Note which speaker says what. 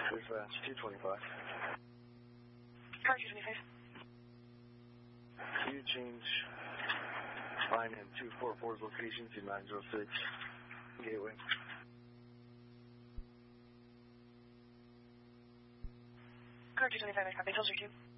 Speaker 1: Dispatch 225.
Speaker 2: Car 225.
Speaker 1: Can you change line in 244's location to 906 Gateway?
Speaker 2: Car 225, I copy. Filter 2.